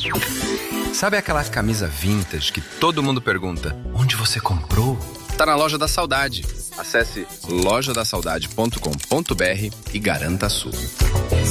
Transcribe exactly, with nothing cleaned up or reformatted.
Sabe aquela camisa vintage que todo mundo pergunta: onde você comprou? Tá na Loja da Saudade. Acesse loja da saudade ponto com ponto b r e garanta a sua.